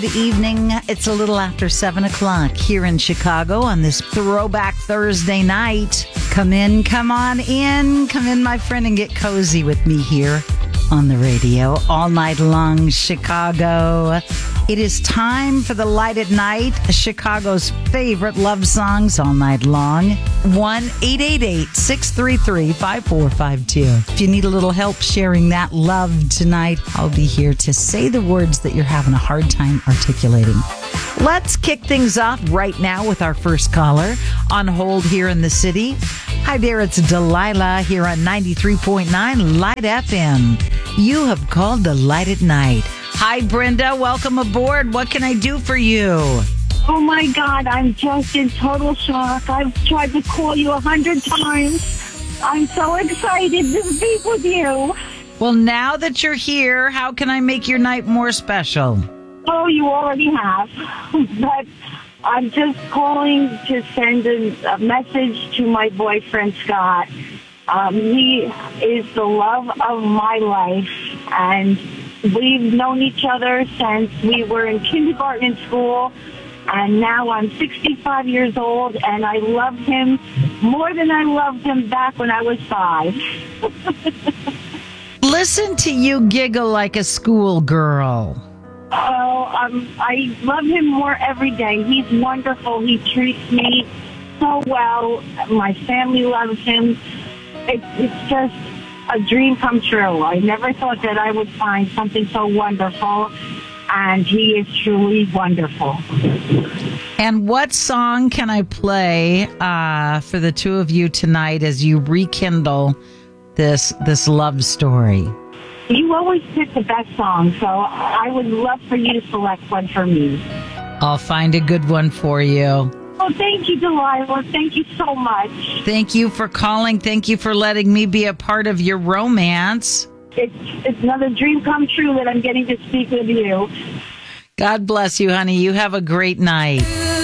Good evening. It's a little after 7 o'clock here in Chicago on this throwback Thursday night. Come in, come on in. Come in, my friend, and get cozy with me here on the radio all night long, Chicago. It is time for the Light at Night, Chicago's favorite love songs all night long. 1-888-633-5452. If you need a little help sharing that love tonight, I'll be here to say the words that you're having a hard time articulating. Let's kick things off right now with our first caller on hold here in the city. Hi there, it's Delilah here on 93.9 Light FM. You have called the Light at Night. Hi, Brenda. Welcome aboard. What can I do for you? Oh, my God. I'm just in total shock. I've tried to call you 100 times. I'm so excited to speak with you. Well, now that you're here, how can I make your night more special? Oh, you already have. But I'm just calling to send a message to my boyfriend, Scott. He is the love of my life, and we've known each other since we were in kindergarten and school, and now I'm 65 years old, and I love him more than I loved him back when I was 5. Listen to you giggle like a schoolgirl. Oh, I love him more every day. He's wonderful. He treats me so well. My family loves him. It's just a dream come true. I never thought that I would find something so wonderful, and he is truly wonderful. And what song can I play for the two of you tonight as you rekindle this love story? You always pick the best song, so I would love for you to select one for me. I'll find a good one for you. Oh, thank you, Delilah. Thank you so much. Thank you for calling. Thank you for letting me be a part of your romance. It's another dream come true that I'm getting to speak with you. God bless you, honey. You have a great night.